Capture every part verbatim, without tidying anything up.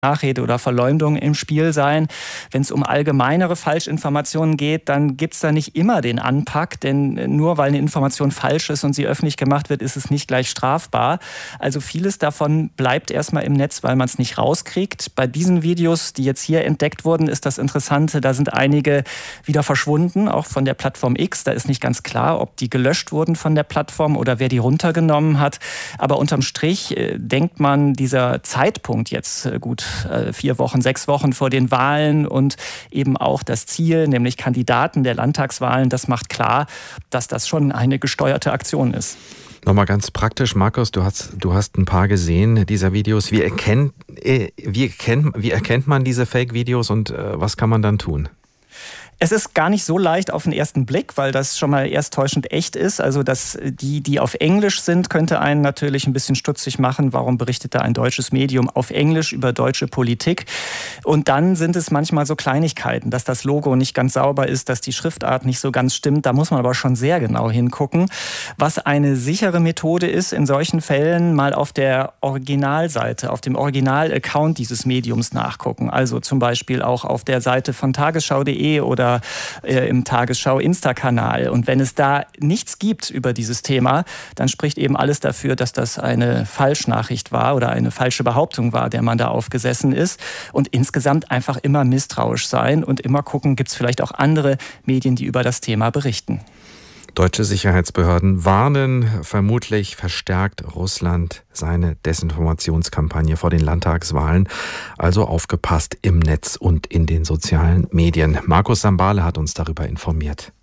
Nachrede oder Verleumdung im Spiel sein. Wenn es um allgemeinere Falschinformationen geht, dann gibt es da nicht immer den Anpack, denn nur weil eine Information falsch ist und sie öffentlich gemacht wird, ist es nicht gleich strafbar. Also vieles davon bleibt erstmal im Netz, weil man es nicht rauskriegt. Bei diesen Videos, die jetzt hier entdeckt wurden, ist das Interessante, da sind einige wieder verschwunden, auch von der Plattform X. Da ist nicht ganz klar, ob die gelöscht wurden von der Plattform oder wer die runtergenommen hat. Aber unterm Strich äh, denkt man, dieser Zeitpunkt jetzt äh, gut vier Wochen, sechs Wochen vor den Wahlen und eben auch das Ziel, nämlich Kandidaten der Landtagswahlen, das macht klar, dass das schon eine gesteuerte Aktion ist. Nochmal ganz praktisch, Markus, du hast, du hast ein paar gesehen dieser Videos. Wie erkennt, wie erkennt, wie erkennt man diese Fake-Videos und äh, was kann man dann tun? Es ist gar nicht so leicht auf den ersten Blick, weil das schon mal erst täuschend echt ist. Also dass die, die auf Englisch sind, könnte einen natürlich ein bisschen stutzig machen. Warum berichtet da ein deutsches Medium auf Englisch über deutsche Politik? Und dann sind es manchmal so Kleinigkeiten, dass das Logo nicht ganz sauber ist, dass die Schriftart nicht so ganz stimmt. Da muss man aber schon sehr genau hingucken. Was eine sichere Methode ist, in solchen Fällen mal auf der Originalseite, auf dem Original-Account dieses Mediums nachgucken. Also zum Beispiel auch auf der Seite von tagesschau punkt de oder im Tagesschau-Insta-Kanal. Und wenn es da nichts gibt über dieses Thema, dann spricht eben alles dafür, dass das eine Falschnachricht war oder eine falsche Behauptung war, der man da aufgesessen ist. Und insgesamt einfach immer misstrauisch sein und immer gucken, gibt es vielleicht auch andere Medien, die über das Thema berichten. Deutsche Sicherheitsbehörden warnen vermutlich verstärkt Russland seine Desinformationskampagne vor den Landtagswahlen. Also aufgepasst im Netz und in den sozialen Medien. Markus Sambale hat uns darüber informiert.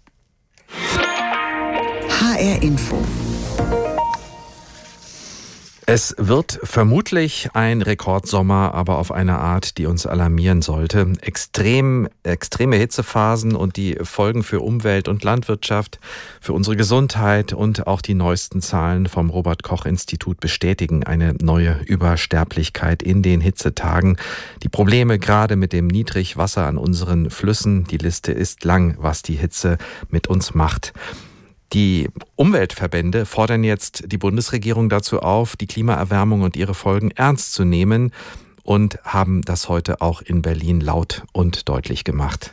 H R Info. Es wird vermutlich ein Rekordsommer, aber auf eine Art, die uns alarmieren sollte. Extrem, extreme Hitzephasen und die Folgen für Umwelt und Landwirtschaft, für unsere Gesundheit und auch die neuesten Zahlen vom Robert-Koch-Institut bestätigen eine neue Übersterblichkeit in den Hitzetagen. Die Probleme gerade mit dem Niedrigwasser an unseren Flüssen, die Liste ist lang, was die Hitze mit uns macht. Die Umweltverbände fordern jetzt die Bundesregierung dazu auf, die Klimaerwärmung und ihre Folgen ernst zu nehmen und haben das heute auch in Berlin laut und deutlich gemacht.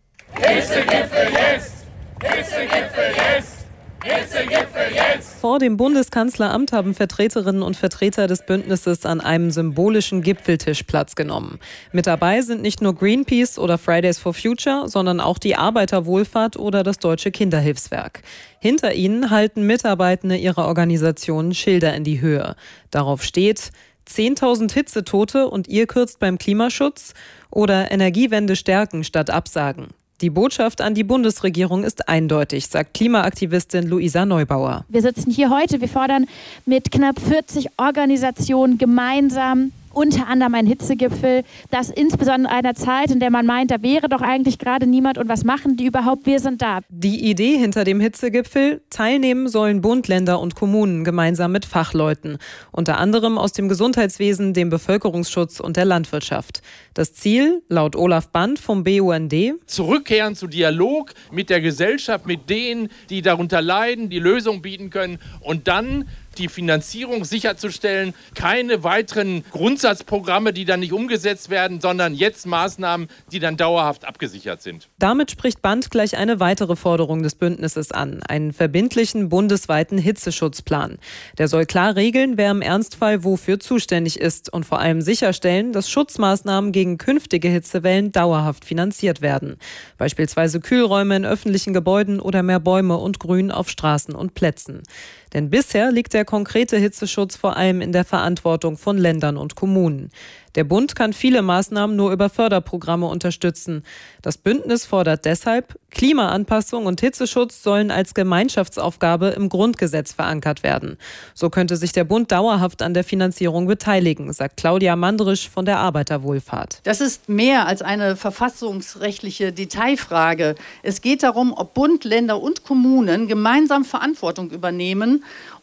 Hitzegipfel jetzt! Hitzegipfel jetzt! Hitzegipfel jetzt! Vor dem Bundeskanzleramt haben Vertreterinnen und Vertreter des Bündnisses an einem symbolischen Gipfeltisch Platz genommen. Mit dabei sind nicht nur Greenpeace oder Fridays for Future, sondern auch die Arbeiterwohlfahrt oder das Deutsche Kinderhilfswerk. Hinter ihnen halten Mitarbeitende ihrer Organisationen Schilder in die Höhe. Darauf steht: zehntausend Hitzetote und ihr kürzt beim Klimaschutz oder Energiewende stärken statt absagen. Die Botschaft an die Bundesregierung ist eindeutig, sagt Klimaaktivistin Luisa Neubauer. Wir sitzen hier heute, wir fordern mit knapp vierzig Organisationen gemeinsam unter anderem ein Hitzegipfel, das insbesondere in einer Zeit, in der man meint, da wäre doch eigentlich gerade niemand und was machen die überhaupt, wir sind da. Die Idee hinter dem Hitzegipfel: teilnehmen sollen Bund, Länder und Kommunen gemeinsam mit Fachleuten, unter anderem aus dem Gesundheitswesen, dem Bevölkerungsschutz und der Landwirtschaft. Das Ziel, laut Olaf Band vom B U N D: zurückkehren zu Dialog mit der Gesellschaft, mit denen, die darunter leiden, die Lösung bieten können und dann die Finanzierung sicherzustellen, keine weiteren Grundsatzprogramme, die dann nicht umgesetzt werden, sondern jetzt Maßnahmen, die dann dauerhaft abgesichert sind. Damit spricht Band gleich eine weitere Forderung des Bündnisses an, einen verbindlichen bundesweiten Hitzeschutzplan. Der soll klar regeln, wer im Ernstfall wofür zuständig ist und vor allem sicherstellen, dass Schutzmaßnahmen gegen künftige Hitzewellen dauerhaft finanziert werden. Beispielsweise Kühlräume in öffentlichen Gebäuden oder mehr Bäume und Grün auf Straßen und Plätzen. Denn bisher liegt der konkrete Hitzeschutz vor allem in der Verantwortung von Ländern und Kommunen. Der Bund kann viele Maßnahmen nur über Förderprogramme unterstützen. Das Bündnis fordert deshalb, Klimaanpassung und Hitzeschutz sollen als Gemeinschaftsaufgabe im Grundgesetz verankert werden. So könnte sich der Bund dauerhaft an der Finanzierung beteiligen, sagt Claudia Mandrisch von der Arbeiterwohlfahrt. Das ist mehr als eine verfassungsrechtliche Detailfrage. Es geht darum, ob Bund, Länder und Kommunen gemeinsam Verantwortung übernehmen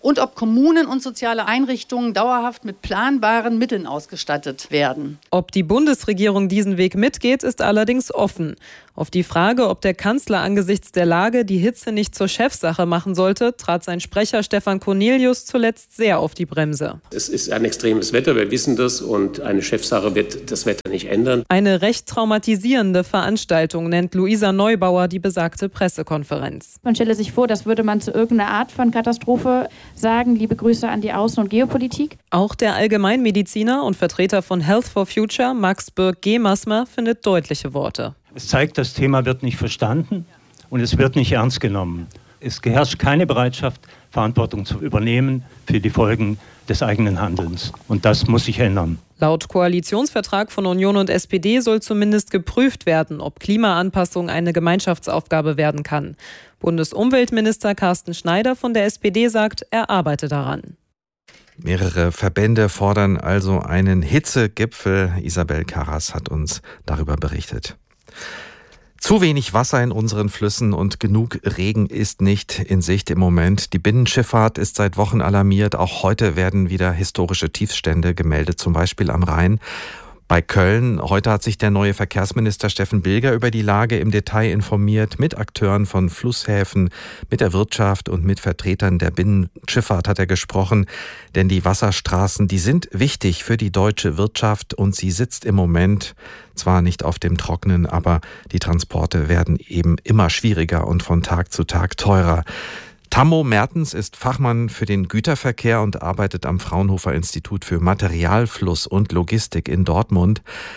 und ob Kommunen und soziale Einrichtungen dauerhaft mit planbaren Mitteln ausgestattet werden. Ob die Bundesregierung diesen Weg mitgeht, ist allerdings offen. Auf die Frage, ob der Kanzler angesichts der Lage die Hitze nicht zur Chefsache machen sollte, trat sein Sprecher Stefan Cornelius zuletzt sehr auf die Bremse. Es ist ein extremes Wetter, wir wissen das, und eine Chefsache wird das Wetter nicht ändern. Eine recht traumatisierende Veranstaltung nennt Luisa Neubauer die besagte Pressekonferenz. Man stelle sich vor, das würde man zu irgendeiner Art von Katastrophe sagen. Liebe Grüße an die Außen- und Geopolitik. Auch der Allgemeinmediziner und Vertreter von Health for Future, Max Birk-Gemasmer, findet deutliche Worte. Es zeigt, das Thema wird nicht verstanden und es wird nicht ernst genommen. Es herrscht keine Bereitschaft, Verantwortung zu übernehmen für die Folgen des eigenen Handelns. Und das muss sich ändern. Laut Koalitionsvertrag von Union und S P D soll zumindest geprüft werden, ob Klimaanpassung eine Gemeinschaftsaufgabe werden kann. Bundesumweltminister Carsten Schneider von der S P D sagt, er arbeite daran. Mehrere Verbände fordern also einen Hitzegipfel. Isabel Karras hat uns darüber berichtet. Zu wenig Wasser in unseren Flüssen und genug Regen ist nicht in Sicht im Moment. Die Binnenschifffahrt ist seit Wochen alarmiert. Auch heute werden wieder historische Tiefstände gemeldet, zum Beispiel am Rhein. Bei Köln. Heute hat sich der neue Verkehrsminister Steffen Bilger über die Lage im Detail informiert. Mit Akteuren von Flusshäfen, mit der Wirtschaft und mit Vertretern der Binnenschifffahrt hat er gesprochen. Denn die Wasserstraßen, die sind wichtig für die deutsche Wirtschaft und sie sitzt im Moment zwar nicht auf dem Trockenen, aber die Transporte werden eben immer schwieriger und von Tag zu Tag teurer. Tammo Mertens ist Fachmann für den Güterverkehr und arbeitet am Fraunhofer Institut für Materialfluss und Logistik in Dortmund.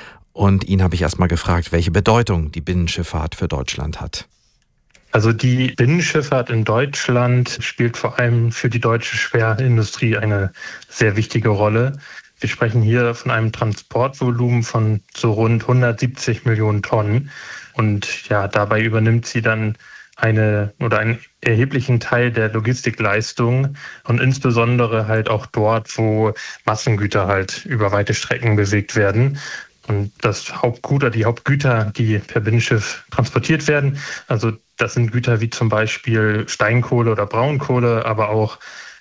Und ihn habe ich erst mal gefragt, welche Bedeutung die Binnenschifffahrt für Deutschland hat. Also die Binnenschifffahrt in Deutschland spielt vor allem für die deutsche Schwerindustrie eine sehr wichtige Rolle. Wir sprechen hier von einem Transportvolumen von so rund hundertsiebzig Millionen Tonnen. Und ja, dabei übernimmt sie dann eine oder einen erheblichen Teil der Logistikleistung und insbesondere halt auch dort, wo Massengüter halt über weite Strecken bewegt werden. Und das Hauptgut oder die Hauptgüter, die per Binnenschiff transportiert werden, also das sind Güter wie zum Beispiel Steinkohle oder Braunkohle, aber auch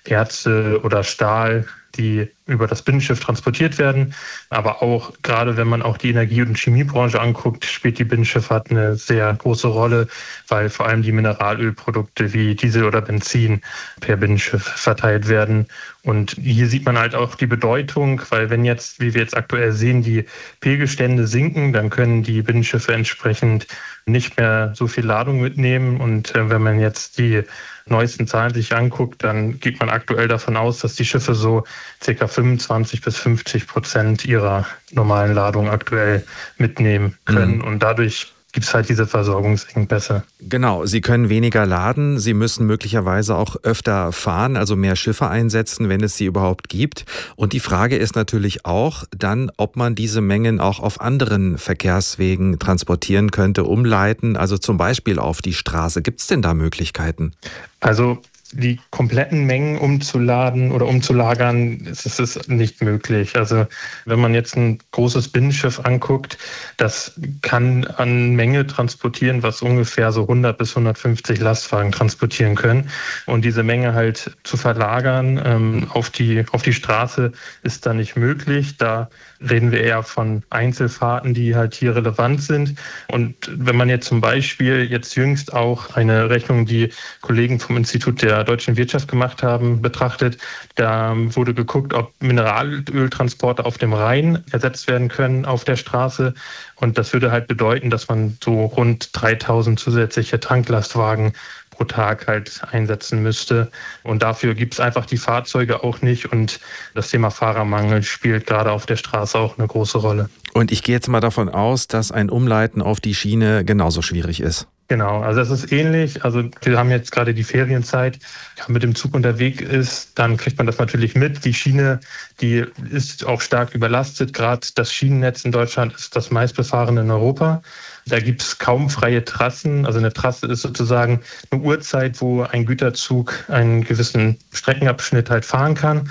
Erze oder Stahl, die über das Binnenschiff transportiert werden. Aber auch, gerade wenn man auch die Energie- und Chemiebranche anguckt, spielt die Binnenschifffahrt eine sehr große Rolle, weil vor allem die Mineralölprodukte wie Diesel oder Benzin per Binnenschiff verteilt werden. Und hier sieht man halt auch die Bedeutung, weil wenn jetzt, wie wir jetzt aktuell sehen, die Pegelstände sinken, dann können die Binnenschiffe entsprechend nicht mehr so viel Ladung mitnehmen. Und äh, wenn man jetzt die neuesten Zahlen sich anguckt, dann geht man aktuell davon aus, dass die Schiffe so ca. fünfundzwanzig bis fünfzig Prozent ihrer normalen Ladung aktuell mitnehmen können. Mhm. Und dadurch gibt es halt diese Versorgungsengpässe. Genau, sie können weniger laden, sie müssen möglicherweise auch öfter fahren, also mehr Schiffe einsetzen, wenn es sie überhaupt gibt. Und die Frage ist natürlich auch dann, ob man diese Mengen auch auf anderen Verkehrswegen transportieren könnte, umleiten, also zum Beispiel auf die Straße. Gibt es denn da Möglichkeiten? Also die kompletten Mengen umzuladen oder umzulagern, ist es nicht möglich. Also wenn man jetzt ein großes Binnenschiff anguckt, das kann an Menge transportieren, was ungefähr so hundert bis hundertfünfzig Lastwagen transportieren können. Und diese Menge halt zu verlagern ähm, auf die, auf die Straße ist da nicht möglich. Da reden wir eher von Einzelfahrten, die halt hier relevant sind. Und wenn man jetzt zum Beispiel jetzt jüngst auch eine Rechnung, die Kollegen vom Institut der deutschen Wirtschaft gemacht haben, betrachtet, da wurde geguckt, ob Mineralöltransporte auf dem Rhein ersetzt werden können auf der Straße. Und das würde halt bedeuten, dass man so rund dreitausend zusätzliche Tanklastwagen pro Tag halt einsetzen müsste. Und dafür gibt es einfach die Fahrzeuge auch nicht. Und das Thema Fahrermangel spielt gerade auf der Straße auch eine große Rolle. Und ich gehe jetzt mal davon aus, dass ein Umleiten auf die Schiene genauso schwierig ist. Genau, also das ist ähnlich. Also wir haben jetzt gerade die Ferienzeit. Wenn man mit dem Zug unterwegs ist, dann kriegt man das natürlich mit. Die Schiene, die ist auch stark überlastet. Gerade das Schienennetz in Deutschland ist das meistbefahrene in Europa. Da gibt es kaum freie Trassen. Also eine Trasse ist sozusagen eine Uhrzeit, wo ein Güterzug einen gewissen Streckenabschnitt halt fahren kann.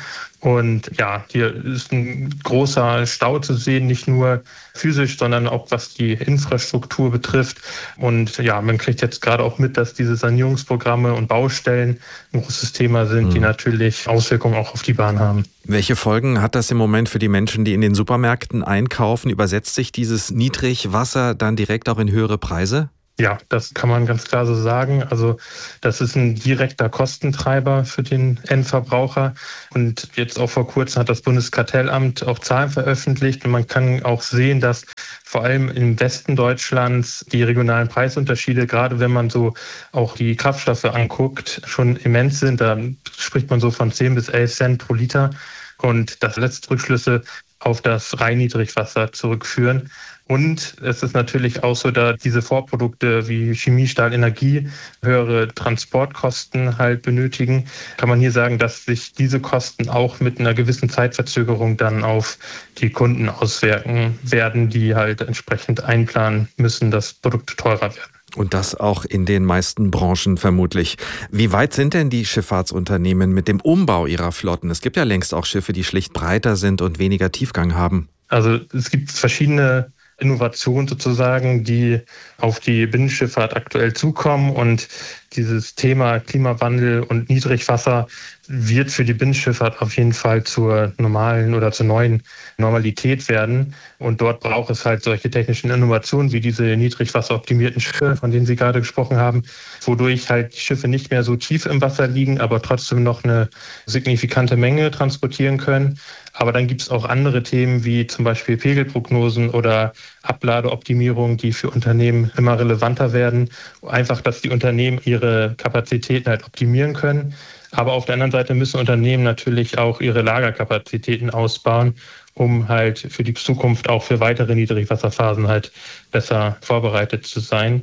Und ja, hier ist ein großer Stau zu sehen, nicht nur physisch, sondern auch was die Infrastruktur betrifft. Und ja, man kriegt jetzt gerade auch mit, dass diese Sanierungsprogramme und Baustellen ein großes Thema sind, mhm. die natürlich Auswirkungen auch auf die Bahn haben. Welche Folgen hat das im Moment für die Menschen, die in den Supermärkten einkaufen? Übersetzt sich dieses Niedrigwasser dann direkt auch in höhere Preise? Ja, das kann man ganz klar so sagen. Also das ist ein direkter Kostentreiber für den Endverbraucher. Und jetzt auch vor kurzem hat das Bundeskartellamt auch Zahlen veröffentlicht. Und man kann auch sehen, dass vor allem im Westen Deutschlands die regionalen Preisunterschiede, gerade wenn man so auch die Kraftstoffe anguckt, schon immens sind. Da spricht man so von zehn bis elf Cent pro Liter. Und das lässt Rückschlüsse auf das Rhein-Niedrigwasser zurückführen. Und es ist natürlich auch so, da diese Vorprodukte wie Chemie, Stahl, Energie höhere Transportkosten halt benötigen, kann man hier sagen, dass sich diese Kosten auch mit einer gewissen Zeitverzögerung dann auf die Kunden auswirken werden, die halt entsprechend einplanen müssen, dass Produkte teurer werden. Und das auch in den meisten Branchen vermutlich. Wie weit sind denn die Schifffahrtsunternehmen mit dem Umbau ihrer Flotten? Es gibt ja längst auch Schiffe, die schlicht breiter sind und weniger Tiefgang haben. Also es gibt verschiedene Innovationen sozusagen, die auf die Binnenschifffahrt aktuell zukommen. Und dieses Thema Klimawandel und Niedrigwasser wird für die Binnenschifffahrt auf jeden Fall zur normalen oder zur neuen Normalität werden. Und dort braucht es halt solche technischen Innovationen wie diese niedrigwasseroptimierten Schiffe, von denen Sie gerade gesprochen haben, wodurch halt die Schiffe nicht mehr so tief im Wasser liegen, aber trotzdem noch eine signifikante Menge transportieren können. Aber dann gibt es auch andere Themen wie zum Beispiel Pegelprognosen oder Abladeoptimierung, die für Unternehmen immer relevanter werden. Einfach, dass die Unternehmen ihre Kapazitäten halt optimieren können. Aber auf der anderen Seite müssen Unternehmen natürlich auch ihre Lagerkapazitäten ausbauen, um halt für die Zukunft auch für weitere Niedrigwasserphasen halt besser vorbereitet zu sein.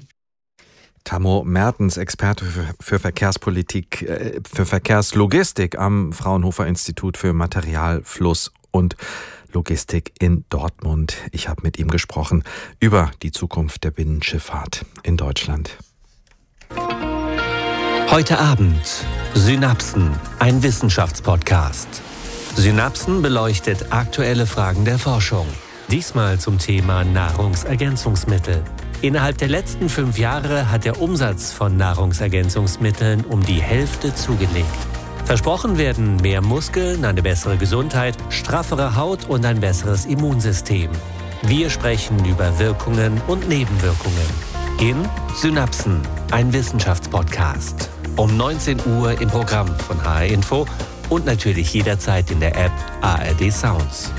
Tammo Mertens, Experte für, für Verkehrspolitik, äh, für Verkehrslogistik am Fraunhofer Institut für Materialfluss und Logistik in Dortmund. Ich habe mit ihm gesprochen über die Zukunft der Binnenschifffahrt in Deutschland. Heute Abend Synapsen, ein Wissenschaftspodcast. Synapsen beleuchtet aktuelle Fragen der Forschung. Diesmal zum Thema Nahrungsergänzungsmittel. Innerhalb der letzten fünf Jahre hat der Umsatz von Nahrungsergänzungsmitteln um die Hälfte zugelegt. Versprochen werden mehr Muskeln, eine bessere Gesundheit, straffere Haut und ein besseres Immunsystem. Wir sprechen über Wirkungen und Nebenwirkungen. In Synapsen, ein Wissenschaftspodcast. Um neunzehn Uhr im Programm von H R Info und natürlich jederzeit in der App A R D Sounds.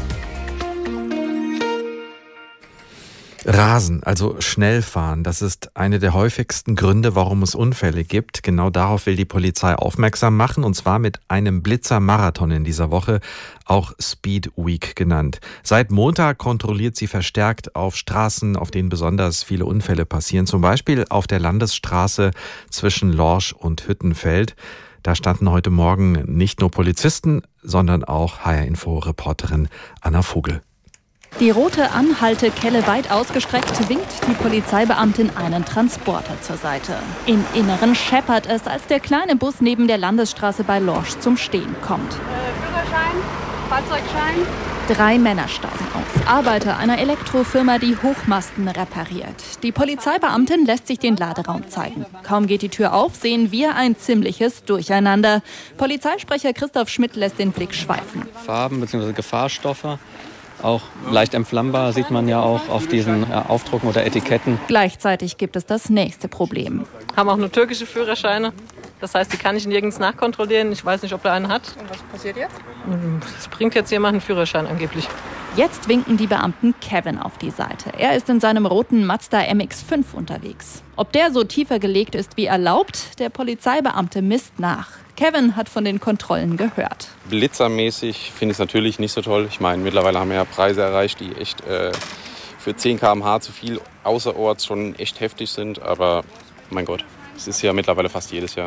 Rasen, also schnell fahren, das ist eine der häufigsten Gründe, warum es Unfälle gibt. Genau darauf will die Polizei aufmerksam machen, und zwar mit einem Blitzer-Marathon in dieser Woche, auch Speed Week genannt. Seit Montag kontrolliert sie verstärkt auf Straßen, auf denen besonders viele Unfälle passieren, zum Beispiel auf der Landesstraße zwischen Lorsch und Hüttenfeld. Da standen heute Morgen nicht nur Polizisten, sondern auch H R-Info-Reporterin Anna Vogel. Die rote Anhaltekelle weit ausgestreckt winkt die Polizeibeamtin einen Transporter zur Seite. Im Inneren scheppert es, als der kleine Bus neben der Landesstraße bei Lorsch zum Stehen kommt. Äh, Führerschein, Fahrzeugschein. Drei Männer steigen aus, Arbeiter einer Elektrofirma, die Hochmasten repariert. Die Polizeibeamtin lässt sich den Laderaum zeigen. Kaum geht die Tür auf, sehen wir ein ziemliches Durcheinander. Polizeisprecher Christoph Schmidt lässt den Blick schweifen. Farben bzw. Gefahrstoffe. Auch leicht entflammbar, sieht man ja auch auf diesen äh, Aufdrucken oder Etiketten. Gleichzeitig gibt es das nächste Problem. Haben auch nur türkische Führerscheine. Das heißt, die kann ich nirgends nachkontrollieren. Ich weiß nicht, ob er einen hat. Und was passiert jetzt? Es bringt jetzt jemand einen Führerschein angeblich. Jetzt winken die Beamten Kevin auf die Seite. Er ist in seinem roten Mazda M X fünf unterwegs. Ob der so tiefer gelegt ist wie erlaubt, der Polizeibeamte misst nach. Kevin hat von den Kontrollen gehört. Blitzermäßig finde ich es natürlich nicht so toll. Ich meine, mittlerweile haben wir ja Preise erreicht, die echt äh, für zehn Kilometer pro Stunde zu viel außerorts schon echt heftig sind. Aber mein Gott, es ist ja mittlerweile fast jedes Jahr.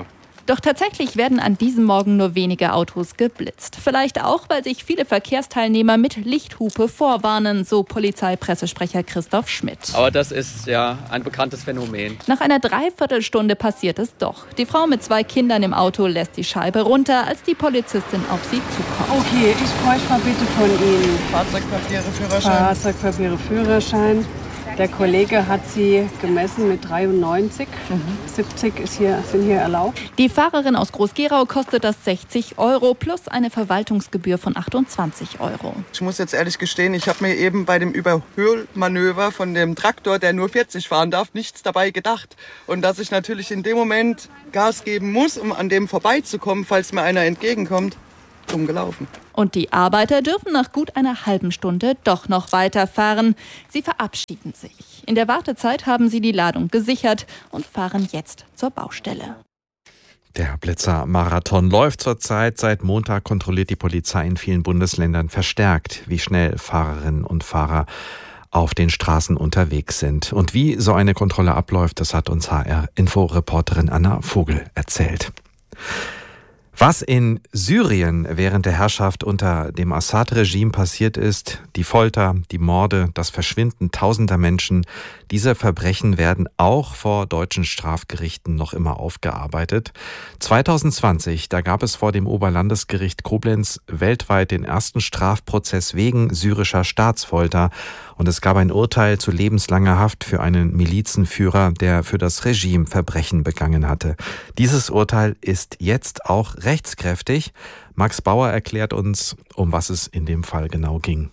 Doch tatsächlich werden an diesem Morgen nur wenige Autos geblitzt. Vielleicht auch, weil sich viele Verkehrsteilnehmer mit Lichthupe vorwarnen, so Polizeipressesprecher Christoph Schmidt. Aber das ist ja ein bekanntes Phänomen. Nach einer Dreiviertelstunde passiert es doch. Die Frau mit zwei Kindern im Auto lässt die Scheibe runter, als die Polizistin auf sie zukommt. Okay, ich bräuchte mal bitte von Ihnen Fahrzeugpapiere, Führerschein. Fahrzeugpapiere, Führerschein. Der Kollege hat sie gemessen mit dreiundneunzig. Mhm. siebzig ist hier, sind hier erlaubt. Die Fahrerin aus Groß-Gerau kostet das sechzig Euro plus eine Verwaltungsgebühr von achtundzwanzig Euro. Ich muss jetzt ehrlich gestehen, ich habe mir eben bei dem Überholmanöver von dem Traktor, der nur vierzig fahren darf, nichts dabei gedacht. Und dass ich natürlich in dem Moment Gas geben muss, um an dem vorbeizukommen, falls mir einer entgegenkommt. Dumm gelaufen. Und die Arbeiter dürfen nach gut einer halben Stunde doch noch weiterfahren. Sie verabschieden sich. In der Wartezeit haben sie die Ladung gesichert und fahren jetzt zur Baustelle. Der Blitzermarathon läuft zurzeit. Seit Montag kontrolliert die Polizei in vielen Bundesländern verstärkt, wie schnell Fahrerinnen und Fahrer auf den Straßen unterwegs sind. Und wie so eine Kontrolle abläuft, das hat uns H R-Info-Reporterin Anna Vogel erzählt. Was in Syrien während der Herrschaft unter dem Assad-Regime passiert ist, die Folter, die Morde, das Verschwinden tausender Menschen, diese Verbrechen werden auch vor deutschen Strafgerichten noch immer aufgearbeitet. zwanzig zwanzig, da gab es vor dem Oberlandesgericht Koblenz weltweit den ersten Strafprozess wegen syrischer Staatsfolter und es gab ein Urteil zu lebenslanger Haft für einen Milizenführer, der für das Regime Verbrechen begangen hatte. Dieses Urteil ist jetzt auch rechtskräftig. Max Bauer erklärt uns, um was es in dem Fall genau ging.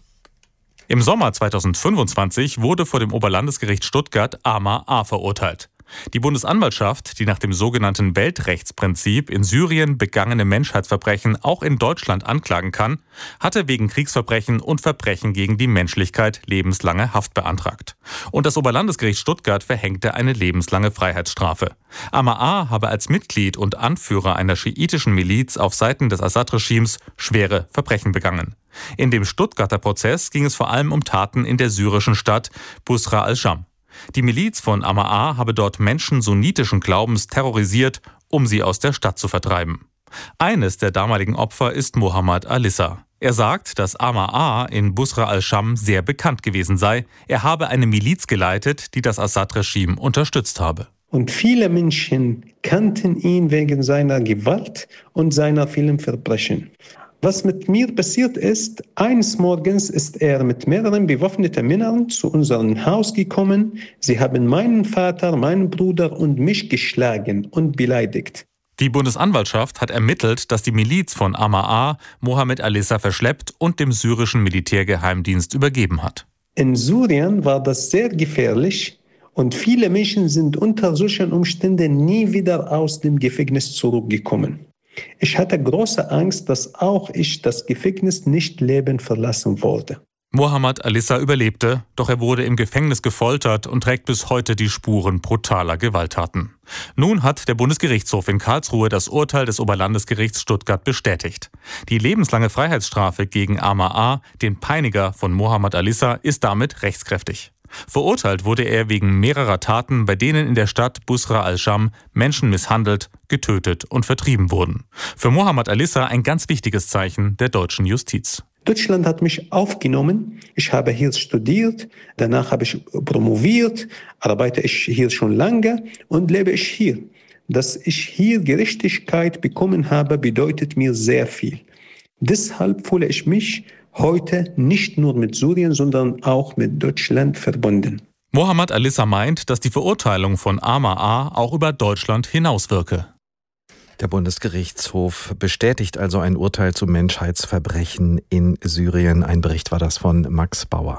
Im Sommer zweitausendfünfundzwanzig wurde vor dem Oberlandesgericht Stuttgart Amar A. verurteilt. Die Bundesanwaltschaft, die nach dem sogenannten Weltrechtsprinzip in Syrien begangene Menschheitsverbrechen auch in Deutschland anklagen kann, hatte wegen Kriegsverbrechen und Verbrechen gegen die Menschlichkeit lebenslange Haft beantragt. Und das Oberlandesgericht Stuttgart verhängte eine lebenslange Freiheitsstrafe. Amar A. habe als Mitglied und Anführer einer schiitischen Miliz auf Seiten des Assad-Regimes schwere Verbrechen begangen. In dem Stuttgarter Prozess ging es vor allem um Taten in der syrischen Stadt Busra al-Sham. Die Miliz von Amar A. habe dort Menschen sunnitischen Glaubens terrorisiert, um sie aus der Stadt zu vertreiben. Eines der damaligen Opfer ist Mohammad Alissa. Er sagt, dass Amar A. in Busra al-Sham sehr bekannt gewesen sei. Er habe eine Miliz geleitet, die das Assad-Regime unterstützt habe. Und viele Menschen kannten ihn wegen seiner Gewalt und seiner vielen Verbrechen. Was mit mir passiert ist, eines Morgens ist er mit mehreren bewaffneten Männern zu unserem Haus gekommen. Sie haben meinen Vater, meinen Bruder und mich geschlagen und beleidigt. Die Bundesanwaltschaft hat ermittelt, dass die Miliz von Amar A. Mohammad Alissa verschleppt und dem syrischen Militärgeheimdienst übergeben hat. In Syrien war das sehr gefährlich und viele Menschen sind unter solchen Umständen nie wieder aus dem Gefängnis zurückgekommen. Ich hatte große Angst, dass auch ich das Gefängnis nicht lebend verlassen wollte. Mohammad Alissa überlebte, doch er wurde im Gefängnis gefoltert und trägt bis heute die Spuren brutaler Gewalttaten. Nun hat der Bundesgerichtshof in Karlsruhe das Urteil des Oberlandesgerichts Stuttgart bestätigt. Die lebenslange Freiheitsstrafe gegen Amar A., den Peiniger von Mohammad Alissa, ist damit rechtskräftig. Verurteilt wurde er wegen mehrerer Taten, bei denen in der Stadt Busra al-Sham Menschen misshandelt, getötet und vertrieben wurden. Für Mohammad Alissa ein ganz wichtiges Zeichen der deutschen Justiz. Deutschland hat mich aufgenommen. Ich habe hier studiert, danach habe ich promoviert, arbeite ich hier schon lange und lebe ich hier. Dass ich hier Gerechtigkeit bekommen habe, bedeutet mir sehr viel. Deshalb fühle ich mich heute nicht nur mit Syrien, sondern auch mit Deutschland verbunden. Mohammad Alissa meint, dass die Verurteilung von Amar A. auch über Deutschland hinauswirke. Der Bundesgerichtshof bestätigt also ein Urteil zu Menschheitsverbrechen in Syrien. Ein Bericht war das von Max Bauer.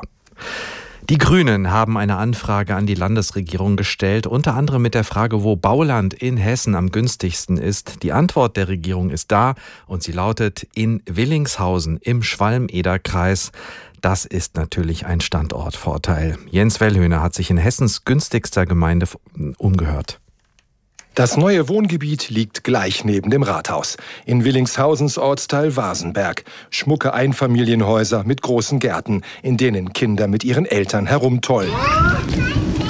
Die Grünen haben eine Anfrage an die Landesregierung gestellt, unter anderem mit der Frage, wo Bauland in Hessen am günstigsten ist. Die Antwort der Regierung ist da und sie lautet in Willingshausen im Schwalm-Eder-Kreis. Das ist natürlich ein Standortvorteil. Jens Wellhöhner hat sich in Hessens günstigster Gemeinde umgehört. Das neue Wohngebiet liegt gleich neben dem Rathaus. In Willingshausens Ortsteil Wasenberg. Schmucke Einfamilienhäuser mit großen Gärten, in denen Kinder mit ihren Eltern herumtollen.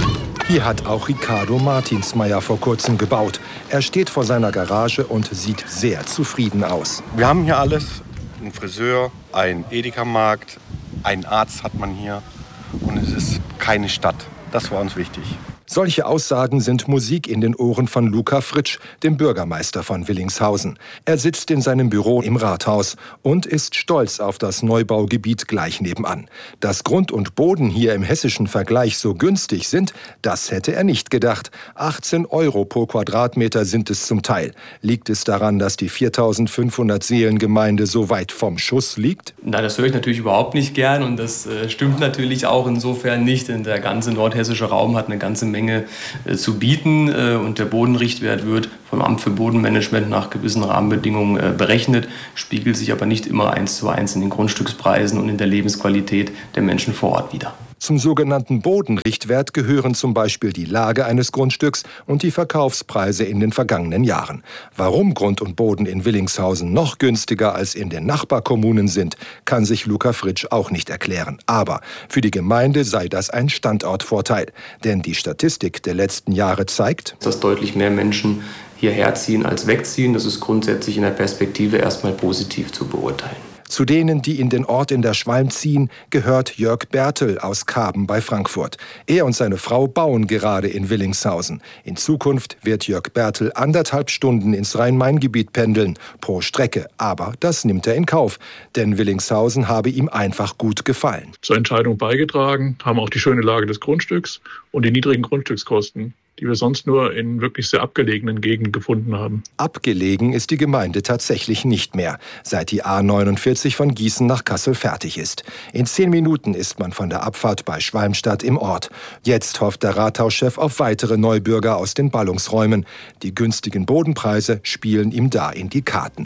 Hier hat auch Ricardo Martinsmeier vor kurzem gebaut. Er steht vor seiner Garage und sieht sehr zufrieden aus. Wir haben hier alles. Ein Friseur, ein Edeka-Markt, einen Arzt hat man hier. Und es ist keine Stadt. Das war uns wichtig. Solche Aussagen sind Musik in den Ohren von Luca Fritsch, dem Bürgermeister von Willingshausen. Er sitzt in seinem Büro im Rathaus und ist stolz auf das Neubaugebiet gleich nebenan. Dass Grund und Boden hier im hessischen Vergleich so günstig sind, das hätte er nicht gedacht. achtzehn Euro pro Quadratmeter sind es zum Teil. Liegt es daran, dass die viertausendfünfhundert Seelengemeinde so weit vom Schuss liegt? Na, das höre ich natürlich überhaupt nicht gern und das äh, stimmt natürlich auch insofern nicht, denn der ganze nordhessische Raum hat eine ganze Menge zu bieten und der Bodenrichtwert wird vom Amt für Bodenmanagement nach gewissen Rahmenbedingungen berechnet, spiegelt sich aber nicht immer eins zu eins in den Grundstückspreisen und in der Lebensqualität der Menschen vor Ort wider. Zum sogenannten Bodenrichtwert gehören zum Beispiel die Lage eines Grundstücks und die Verkaufspreise in den vergangenen Jahren. Warum Grund und Boden in Willingshausen noch günstiger als in den Nachbarkommunen sind, kann sich Luca Fritsch auch nicht erklären. Aber für die Gemeinde sei das ein Standortvorteil. Denn die Statistik der letzten Jahre zeigt, dass deutlich mehr Menschen hierher ziehen als wegziehen. Das ist grundsätzlich in der Perspektive erstmal positiv zu beurteilen. Zu denen, die in den Ort in der Schwalm ziehen, gehört Jörg Bertel aus Kaben bei Frankfurt. Er und seine Frau bauen gerade in Willingshausen. In Zukunft wird Jörg Bertel anderthalb Stunden ins Rhein-Main-Gebiet pendeln, pro Strecke. Aber das nimmt er in Kauf, denn Willingshausen habe ihm einfach gut gefallen. Zur Entscheidung beigetragen haben auch die schöne Lage des Grundstücks und die niedrigen Grundstückskosten, die wir sonst nur in wirklich sehr abgelegenen Gegenden gefunden haben. Abgelegen ist die Gemeinde tatsächlich nicht mehr, seit die A neunundvierzig von Gießen nach Kassel fertig ist. In zehn Minuten ist man von der Abfahrt bei Schwalmstadt im Ort. Jetzt hofft der Rathauschef auf weitere Neubürger aus den Ballungsräumen. Die günstigen Bodenpreise spielen ihm da in die Karten.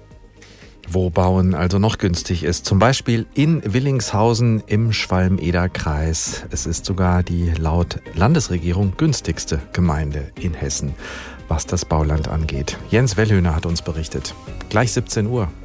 Wo Bauen also noch günstig ist, zum Beispiel in Willingshausen im Schwalm-Eder-Kreis. Es ist sogar die laut Landesregierung günstigste Gemeinde in Hessen, was das Bauland angeht. Jens Wellhöhner hat uns berichtet. Gleich siebzehn Uhr.